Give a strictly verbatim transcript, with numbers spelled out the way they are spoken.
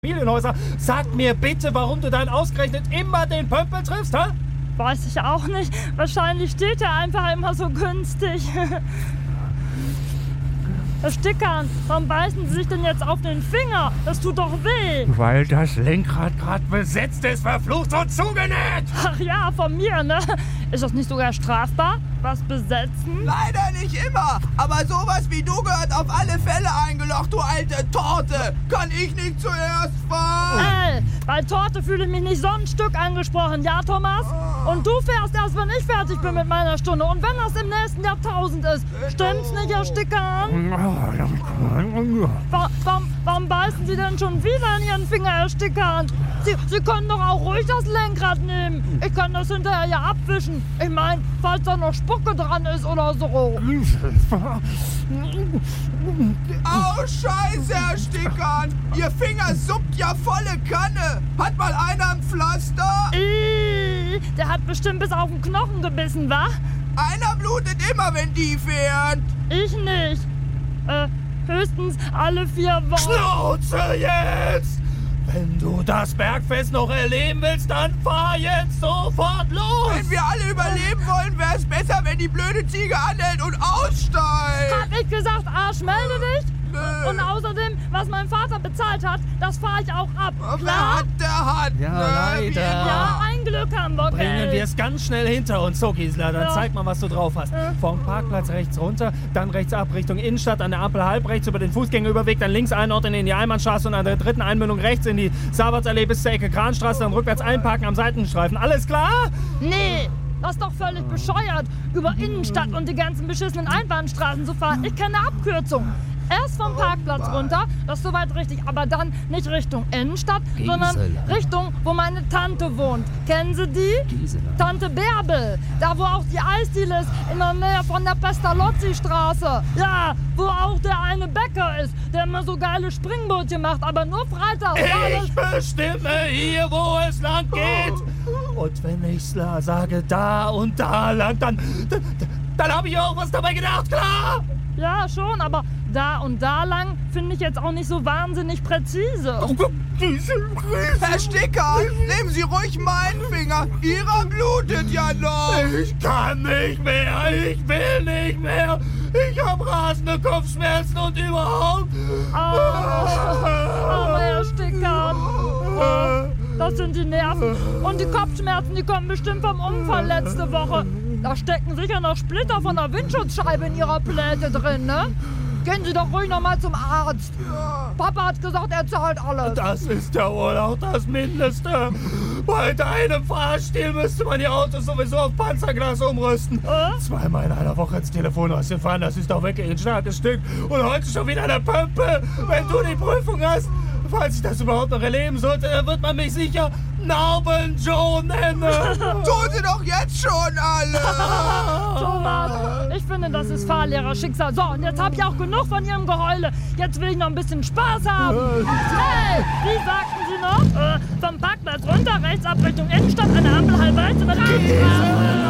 Familienhäuser. Sag mir bitte, warum du dann ausgerechnet immer den Pömpel triffst, hä? Weiß ich auch nicht. Wahrscheinlich steht er einfach immer so günstig. Herr Stickern, warum beißen Sie sich denn jetzt auf den Finger? Das tut doch weh. Weil das Lenkrad gerade besetzt ist, verflucht und zugenäht. Ach ja, von mir, ne? Ist das nicht sogar strafbar? Was besetzen? Leider nicht immer, aber sowas wie du gehört auf alle Fälle eingelocht, du alte Torte. Kann ich nicht zuerst fahren? Ey, bei Torte fühle ich mich nicht so ein Stück angesprochen, ja Thomas? Und du fährst erst, wenn ich fertig bin mit meiner Stunde. Und wenn das im nächsten Jahrtausend ist. Stimmt's nicht, Herr Stickern? Wa warum, warum beißen Sie denn schon wieder in Ihren Finger, Herr Stickern? Sie, Sie können doch auch ruhig das Lenkrad nehmen. Ich kann das hinterher ja abwischen. Ich meine, falls da noch Spucke dran ist oder so. Oh, Scheiße, Herr Stickern. Ihr Finger suppt ja volle Kanne. Hat mal einer ein Pflaster? Ih, der hat bestimmt bis auf den Knochen gebissen, wa? Einer blutet immer, wenn die fährt. Ich nicht. Äh, höchstens alle vier Wochen. Schnauze jetzt! Wenn du das Bergfest noch erleben willst, dann fahr jetzt sofort los! Wenn wir alle überleben wollen, wäre es besser, wenn die blöde Ziege anhält und aussteigt. Hab ich gesagt, Arsch, melde dich? Nö. Und außerdem, was mein Vater bezahlt hat, das fahre ich auch ab. Wer Klar? hat, der hat. Ja, ne? leider. Wie immer. Ja, ein Glück haben wir, Bringen wir gell? es ganz schnell hinter uns. So, Gisela, dann Ja. zeig mal, was du drauf hast. Ja. Vom Parkplatz rechts runter, dann rechts ab Richtung Innenstadt, an der Ampel halb rechts über den Fußgängerüberweg, dann links einordnen in die Einbahnstraße und an der dritten Einmündung rechts in die Sabertsallee bis zur Ecke Kranstraße, dann rückwärts einparken am Seitenstreifen. Alles klar? Nee, das ist doch völlig bescheuert, über Innenstadt und die ganzen beschissenen Einbahnstraßen zu fahren. Ich kenne eine Abkürzung. Erst vom Parkplatz runter, das ist soweit richtig, aber dann nicht Richtung Innenstadt, sondern Richtung, wo meine Tante wohnt. Kennen Sie die? Gisela. Tante Bärbel, da wo auch die Eisdiele ist, in der Nähe von der Pestalozzi-Straße. Ja, wo auch der eine Bäcker ist, der immer so geile Springbrötchen macht, aber nur freitags. Ja, Ich das- bestimme hier, wo es lang geht. Und wenn ich sage, da und da lang, dann, dann, dann habe ich auch was dabei gedacht, klar? ja, schon, aber da und da lang finde ich jetzt auch nicht so wahnsinnig präzise. Herr Stickern, nehmen Sie ruhig meinen Finger. Ihrer blutet ja noch. Ich kann nicht mehr, ich will nicht mehr. Ich habe rasende Kopfschmerzen und überhaupt. Aber Herr Stickern, das sind die Nerven. Und die Kopfschmerzen, die kommen bestimmt vom Unfall letzte Woche. Da stecken sicher noch Splitter von der Windschutzscheibe in Ihrer Pläte drin, ne? Gehen Sie doch ruhig noch mal zum Arzt. Papa hat gesagt, er zahlt alles. Das ist ja wohl auch das Mindeste. Bei deinem Fahrstil müsste man die Autos sowieso auf Panzerglas umrüsten. Äh? Zweimal in einer Woche ins Telefonhäuschen fahren, das ist doch wirklich ein starkes Stück. Und heute schon wieder eine Pömpe. Wenn du die Prüfung hast, falls ich das überhaupt noch erleben sollte, dann wird man mich sicher Narben Joe nennen. Tun Sie doch jetzt schon alle. Thomas, ich finde, das ist Fahrlehrer-Schicksal. So, und jetzt habe ich auch genug von Ihrem Geheule. Jetzt will ich noch ein bisschen Spaß haben. Hey, wie sagten Sie noch? Äh, vom Parkplatz runter, rechts ab Richtung Innenstadt, eine Ampel halb rechts über die Straße.